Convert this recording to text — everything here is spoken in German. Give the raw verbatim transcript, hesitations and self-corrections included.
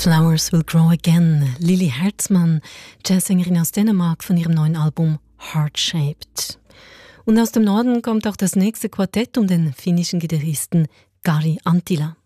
Flowers Will Grow Again. Lili Herzmann, Jazzsängerin aus Dänemark, von ihrem neuen Album Heart Shaped. Und aus dem Norden kommt auch das nächste Quartett um den finnischen Gitarristen Kari Anttila.